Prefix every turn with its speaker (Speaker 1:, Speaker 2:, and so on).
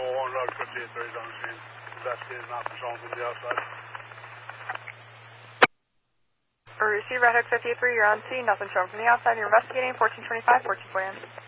Speaker 1: on Road 5830 on the scene. Investigating not patrol from the outside.
Speaker 2: Receive Red Hook 583, you're on scene, nothing shown from the outside, you're investigating 1425, 14 plan.